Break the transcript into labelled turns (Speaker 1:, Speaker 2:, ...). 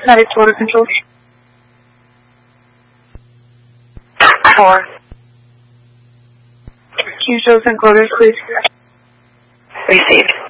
Speaker 1: United Border Control.
Speaker 2: 4.
Speaker 1: Can you show us encoders, please?
Speaker 2: Received.